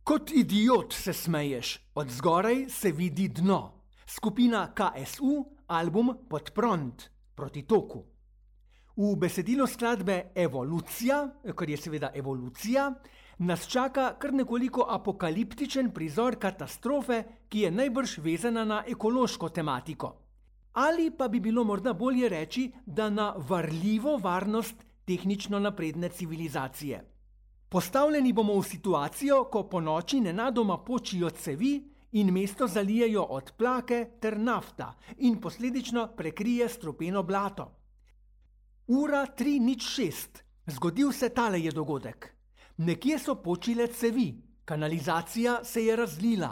Kot idiot se smeješ, od zgoraj se vidi dno. Skupina KSU, album Podpront, proti toku. V besedilu skladbe Evolucija, kar je seveda evolucija, nas čaka kar nekoliko apokaliptičen prizor katastrofe, ki je najbrž vezana na ekološko tematiko. Ali pa bi bilo morda bolje reči, da na varljivo varnost tehnično napredne civilizacije. Postavljeni bomo v situacijo, ko ponoči nenadoma počijo cevi in mesto zalijejo odplake ter nafta in posledično prekrije strupeno blato. Ura 3:06. Zgodil se tale je dogodek. Nekje so počile cevi, kanalizacija se je razlila,